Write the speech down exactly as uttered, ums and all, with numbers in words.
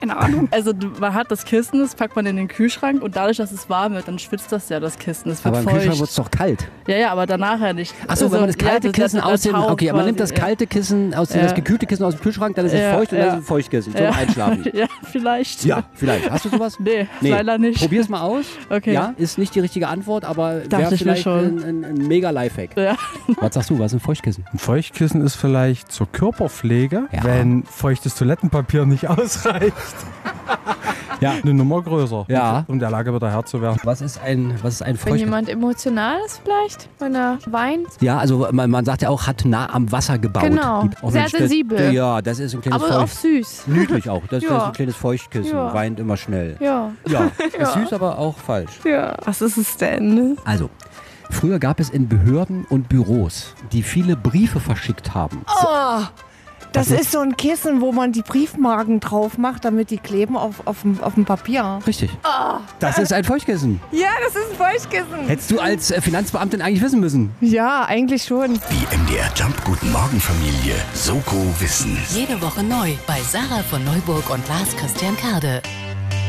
Keine Ahnung. Also man hat das Kissen, das packt man in den Kühlschrank und dadurch, dass es warm wird, dann schwitzt das ja, das Kissen. Das wird aber im feucht. Kühlschrank wird es doch kalt. Ja, ja, aber danach ja nicht. Achso, also, wenn man das kalte ja, Kissen das, aus dem, Tauch okay, man nimmt das quasi, kalte Kissen, aus dem, ja. das gekühlte Kissen aus dem Kühlschrank, dann ist es ja, feucht und ja. dann ist es ein Feuchtkissen zum ja. Einschlafen. Ja, vielleicht. Ja, vielleicht. Hast du sowas? Nee, leider nicht. Probier's mal aus. Okay. Ja, ist nicht die richtige Antwort, aber Dachte wäre ich mir vielleicht schon. ein, ein, ein mega Lifehack. Ja. Was sagst du, was ist ein Feuchtkissen? Ein Feuchtkissen ist vielleicht zur Körperpflege, Ja. wenn feuchtes Toilettenpapier nicht ausreicht. Ja. Eine Nummer größer, Ja. um der Lage wieder Herr zu werden. Was ist ein, was ist ein Wenn Feuchtkissen? jemand emotional ist vielleicht, wenn er weint. Ja, also man, man sagt ja auch, hat nah am Wasser gebaut. Genau. Die- auch Sehr Mensch, das- sensibel. Ja, das ist ein kleines Aber auch Feucht. süß. Niedlich auch. Das, Ja. das ist ein kleines Feuchtkissen. Ja. Weint immer schnell. Ja. Ja, Ja. ist süß, aber auch falsch. Ja. Was ist es denn? Also, früher gab es in Behörden und Büros, die viele Briefe verschickt haben. Oh, das Was ist- ist so ein Kissen, wo man die Briefmarken drauf macht, damit die kleben auf, auf, dem, auf dem Papier. Richtig. Das ist ein Feuchtkissen. Ja, das ist ein Feuchtkissen. Hättest du als äh, Finanzbeamtin eigentlich wissen müssen. Ja, eigentlich schon. Die M D R Jump Guten Morgen Familie Soko Wissen. Jede Woche neu bei Sarah von Neuburg und Lars Christian Kade.